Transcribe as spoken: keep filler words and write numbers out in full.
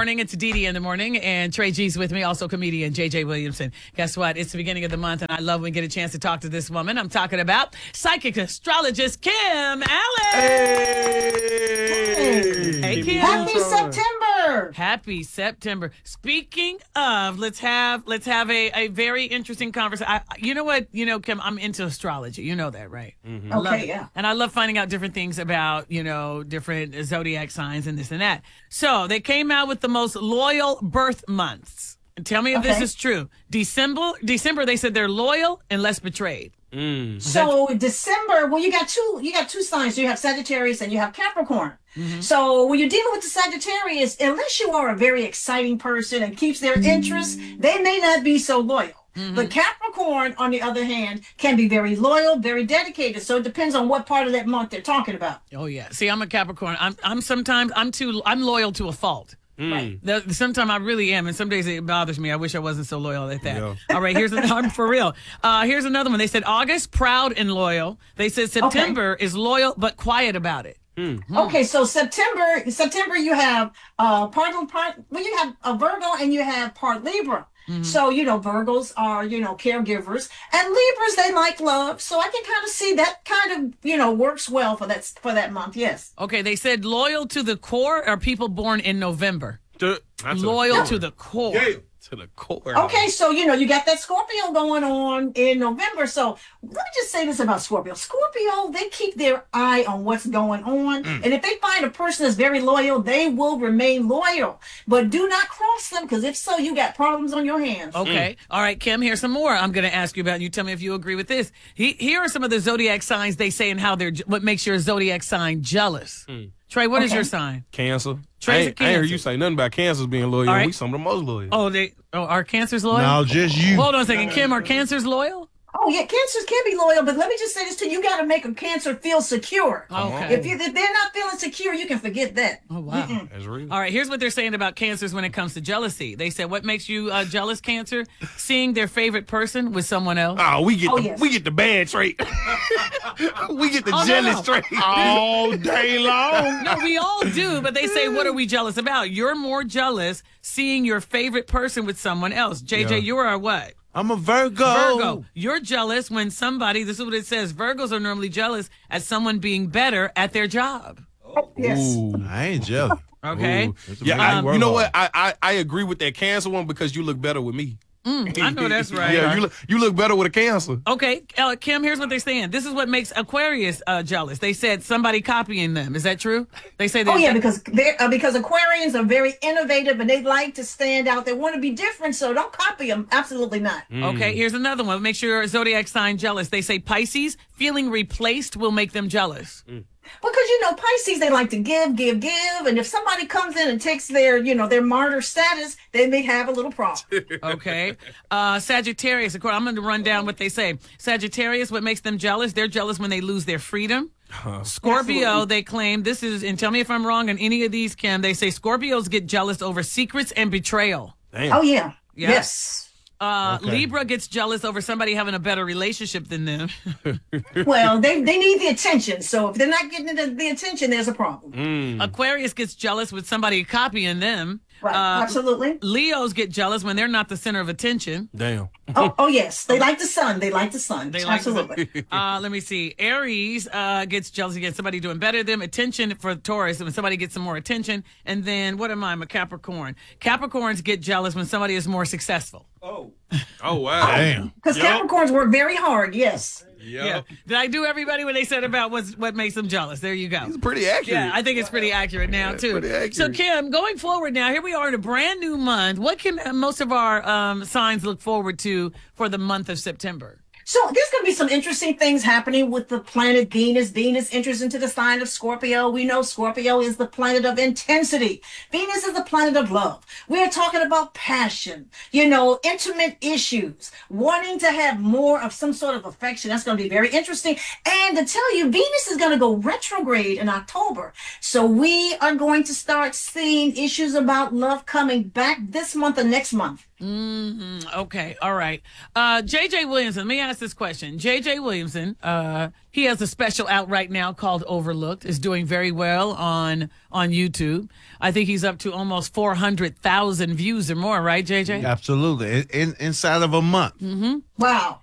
morning. It's Dee Dee in the morning, and Trey G's with me, also comedian J J Williamson. Guess what? It's the beginning of the month, and I love when we get a chance to talk to this woman. I'm talking about psychic astrologist Kim Allen. Hey, hey Kim. Happy September. Happy September. Speaking of, let's have let's have a, a very interesting conversation. You know what? You know, Kim, I'm into astrology. You know that, right? Mm-hmm. Okay, yeah. And I love finding out different things about, you know, different zodiac signs and this and that. So they came out with the most loyal birth months. And tell me if okay. this is true. December, December, they said they're loyal and less betrayed. Mm. So that- December, well, you got two, you got two signs. You have Sagittarius and you have Capricorn. Mm-hmm. So when you're dealing with the Sagittarius, unless you are a very exciting person and keeps their interest, they may not be so loyal. Mm-hmm. But Capricorn, on the other hand, can be very loyal, very dedicated. So it depends on what part of that month they're talking about. Oh yeah. See, I'm a Capricorn. I'm I'm sometimes I'm too I'm loyal to a fault. Right. The, sometimes I really am, and some days it bothers me. I wish I wasn't so loyal at that. Yeah. All right, here's another, I'm for real. Uh, here's another one. They said August, proud and loyal. They said September okay. is loyal but quiet about it. Mm-hmm. Okay, so September, September you have uh, part part. Well, you have a Virgo and you have part Libra. Mm-hmm. So, you know, Virgos are, you know, caregivers, and Libras, they like love. So I can kind of see that kind of, you know, works well for that, for that month. Yes. Okay. They said loyal to the core are people born in November. To, loyal to the core. Yeah. To the core. Okay, so, you know, you got that Scorpio going on in November. So let me just say this about Scorpio. Scorpio, they keep their eye on what's going on. Mm. And if they find a person that's very loyal, they will remain loyal. But do not cross them, because if so, you got problems on your hands. Okay. Mm. All right, Kim, here's some more I'm going to ask you about. You tell me if you agree with this. He, here are some of the zodiac signs they say and how they're, what makes your zodiac sign jealous. Mm. Trey, what okay. is your sign? Cancer. Trey's I a ain't, Cancer. I ain't heard you say nothing about Cancers being loyal. Right. We some of the most loyal. Oh, they oh, are Cancers loyal? No, just you. Hold on a second. Kim, are Cancers loyal? Oh, yeah, Cancers can be loyal, but let me just say this to you. You got to make a Cancer feel secure. Okay. If, you, if they're not feeling secure, you can forget that. Oh, wow. Mm-mm. That's real. All right, here's what they're saying about Cancers when it comes to jealousy. They said, what makes you uh, jealous, Cancer? Seeing their favorite person with someone else. Oh, we get oh, the yes. we get the bad trait. we get the oh, jealous no, no. trait all day long. No, we all do, but they say, what are we jealous about? You're more jealous seeing your favorite person with someone else. J J, yeah. you are what? I'm a Virgo. Virgo. You're jealous when somebody, this is what it says, Virgos are normally jealous at someone being better at their job. Oh, yes. Ooh, I ain't jealous. Okay. Ooh. Yeah, I, you know what? I, I I agree with that Cancer one because you look better with me. Mm, I know that's right. Yeah, you look you look better with a Cancer. Okay, uh, Kim, here's what they're saying. This is what makes Aquarius uh, jealous. They said somebody copying them. Is that true? They say oh yeah, because they're uh, because Aquarians are very innovative and they like to stand out. They want to be different, so don't copy them. Absolutely not. Mm. Okay, here's another one. Make sure your zodiac sign jealous. They say Pisces feeling replaced will make them jealous. Mm. Because, you know, Pisces, they like to give, give, give. And if somebody comes in and takes their, you know, their martyr status, they may have a little problem. Okay. Uh, Sagittarius, of course, I'm going to run down what they say. Sagittarius, what makes them jealous? They're jealous when they lose their freedom. Huh. Scorpio, Absolutely. They claim, this is, and tell me if I'm wrong on any of these, Kim, they say Scorpios get jealous over secrets and betrayal. Damn. Oh, yeah. yeah. Yes. Uh, okay. Libra gets jealous over somebody having a better relationship than them. Well, they, they need the attention. So if they're not getting the, the attention, there's a problem. Mm. Aquarius gets jealous with somebody copying them. Right. Uh, Absolutely. Leos get jealous when they're not the center of attention. Damn. oh, oh, yes. They like the sun. They like the sun. They Absolutely. Like the, uh, let me see. Aries uh, gets jealous against somebody doing better than them. Attention for Taurus when somebody gets some more attention. And then, what am I? I'm a Capricorn. Capricorns get jealous when somebody is more successful. Oh. Oh, wow. Damn. Because yep. Capricorns work very hard, yes. Yep. Yeah. Did I do everybody when they said about what's, what makes them jealous? There you go. It's pretty accurate. Yeah, I think it's pretty accurate now, yeah, too. Pretty accurate. So, Kim, going forward now, here we are in a brand new month. What can most of our um, signs look forward to for the month of September? So there's going to be some interesting things happening with the planet Venus. Venus enters into the sign of Scorpio. We know Scorpio is the planet of intensity. Venus is the planet of love. We're talking about passion, you know, intimate issues, wanting to have more of some sort of affection. That's going to be very interesting. And to tell you, Venus is going to go retrograde in October. So we are going to start seeing issues about love coming back this month and next month. Mm-hmm. Okay. All right. Uh, J J Williamson, let me ask this question. J J Williamson, uh, he has a special out right now called Overlooked. Is doing very well on on YouTube. I think he's up to almost four hundred thousand views or more, right, J J? Absolutely. In, in inside of a month. Mm-hmm. Wow.